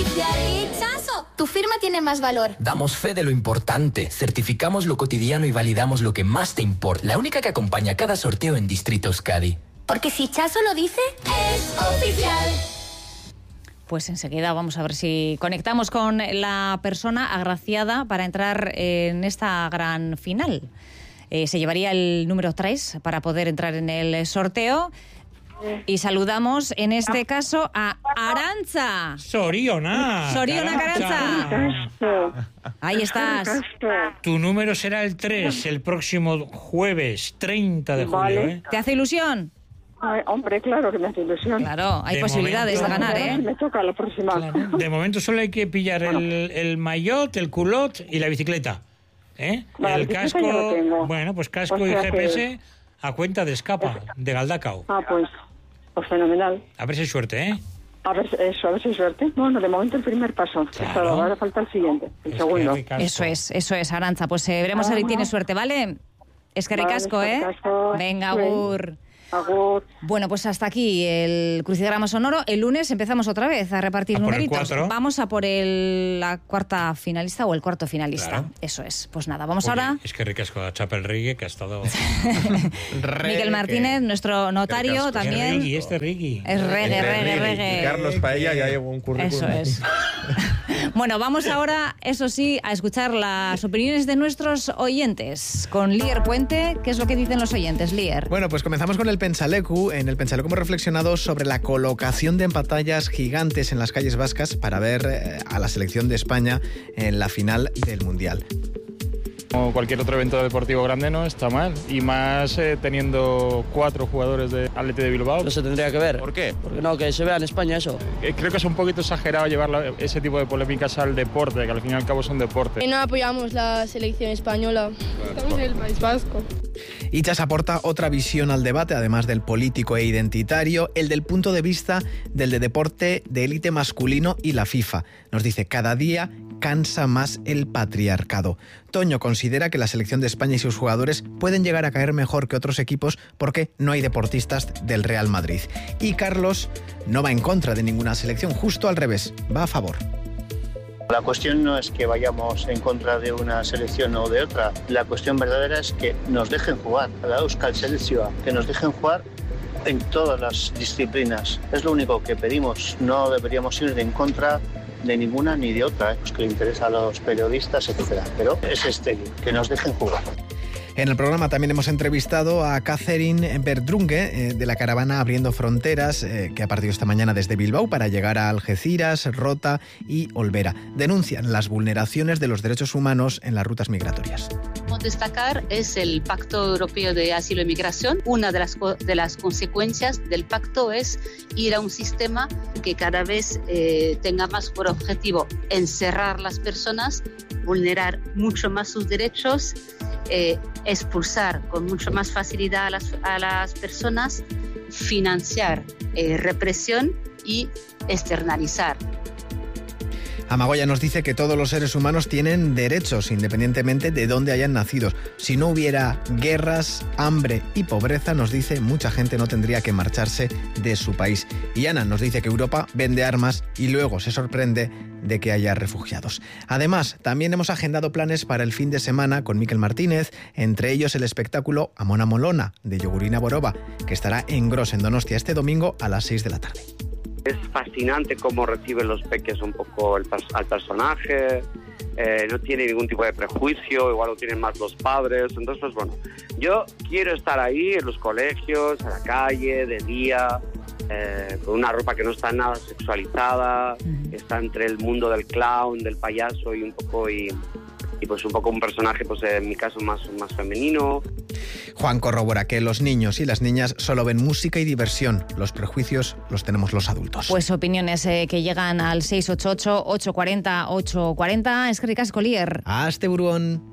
oficial. ¡Itxaso! Tu firma tiene más valor. Damos fe de lo importante, certificamos lo cotidiano y validamos lo que más te importa. La única que acompaña cada sorteo en Distrito Euskadi. Porque si Itxaso lo dice, es oficial. Pues enseguida vamos a ver si conectamos con la persona agraciada para entrar en esta gran final. Se llevaría el número 3 para poder entrar en el sorteo. Y saludamos en este caso a Arantza. Soriona Carantza. Ahí estás. Tu número será el 3 el próximo jueves 30 de julio. ¿Eh? ¿Te hace ilusión? Ay, hombre, claro que me hace ilusión. Claro, hay posibilidades de ganar, ¿eh? Me toca la próxima. Claro. De momento solo hay que pillar el maillot, el culot y la bicicleta. Vale, el casco, yo lo tengo. bueno, pues casco y GPS a cuenta de Escapa, de Galdacao. Pues fenomenal. A ver si hay suerte, ¿eh? A ver si hay suerte. Bueno, de momento el primer paso. Claro. Ahora falta el siguiente, el segundo. Eso es, Arantza. Pues veremos a ver si tienes suerte, ¿vale? Es que ricasco, ¿eh? Venga, agur. Bueno, pues hasta aquí el crucigrama sonoro. El lunes empezamos otra vez a repartir numeritos. Vamos a por la cuarta finalista o el cuarto finalista. Claro. Eso es. Pues nada, vamos ahora. Es que ricasco a Chapel Rigui, que ha estado... Miguel Martínez, nuestro notario, también. Rigui, Rigui. Es reggae. Carlos Paella ya lleva un currículum. Eso es. Bueno, vamos ahora, eso sí, a escuchar las opiniones de nuestros oyentes. Con Lier Puente, ¿qué es lo que dicen los oyentes, Lier? Bueno, pues comenzamos con el Pensalecu. En el Pensalecu hemos reflexionado sobre la colocación de pantallas gigantes en las calles vascas para ver a la selección de España en la final del Mundial. Como cualquier otro evento deportivo grande no está mal, y más teniendo 4 jugadores de Athletic de Bilbao. No se tendría que ver. ¿Por qué? Porque no, que se vea en España eso. Creo que es un poquito exagerado llevar ese tipo de polémicas al deporte, que al fin y al cabo son deporte. Y no apoyamos la selección española. Estamos en el País Vasco. Itxas aporta otra visión al debate, además del político e identitario, el del punto de vista del de deporte de élite masculino y la FIFA. Nos dice, cada día cansa más el patriarcado. Toño considera que la selección de España y sus jugadores pueden llegar a caer mejor que otros equipos porque no hay deportistas del Real Madrid. Y Carlos no va en contra de ninguna selección, justo al revés, va a favor. La cuestión no es que vayamos en contra de una selección o de otra. La cuestión verdadera es que nos dejen jugar. La Euskal Selekzioa, que nos dejen jugar en todas las disciplinas. Es lo único que pedimos. No deberíamos ir en contra de ninguna ni de otra, pues que le interesa a los periodistas, etcétera. Pero es estéril, que nos dejen jugar. En el programa también hemos entrevistado a Catherine Verdrunge de la caravana Abriendo Fronteras, que ha partido esta mañana desde Bilbao para llegar a Algeciras, Rota y Olvera. Denuncian las vulneraciones de los derechos humanos en las rutas migratorias. Destacar es el Pacto Europeo de Asilo y Migración. Una de las consecuencias del pacto es ir a un sistema que cada vez tenga más por objetivo encerrar las personas, vulnerar mucho más sus derechos, expulsar con mucho más facilidad a las personas, financiar represión y externalizar. Amagoya nos dice que todos los seres humanos tienen derechos, independientemente de dónde hayan nacido. Si no hubiera guerras, hambre y pobreza, nos dice, mucha gente no tendría que marcharse de su país. Y Ana nos dice que Europa vende armas y luego se sorprende de que haya refugiados. Además, también hemos agendado planes para el fin de semana con Miquel Martínez, entre ellos el espectáculo Amona Molona, de Yogurina Boroba, que estará en Gros, en Donostia, este domingo a las 6 de la tarde. Es fascinante cómo reciben los peques un poco al personaje, no tiene ningún tipo de prejuicio, igual lo tienen más los padres. Entonces, pues bueno, yo quiero estar ahí en los colegios, a la calle, de día, con una ropa que no está nada sexualizada, está entre el mundo del clown, del payaso y pues un poco un personaje, pues en mi caso más femenino. Juan corrobora que los niños y las niñas solo ven música y diversión. Los prejuicios los tenemos los adultos. Pues opiniones que llegan al 688-840-840. Es que ricasco, Lier. Aste buruan.